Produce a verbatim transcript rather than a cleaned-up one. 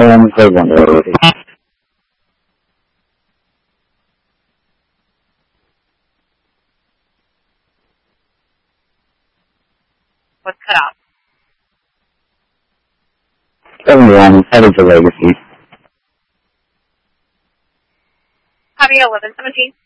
I'm closed on the already. What's cut off? seventy-one, headed to Legacy. Copy eleven seventeen.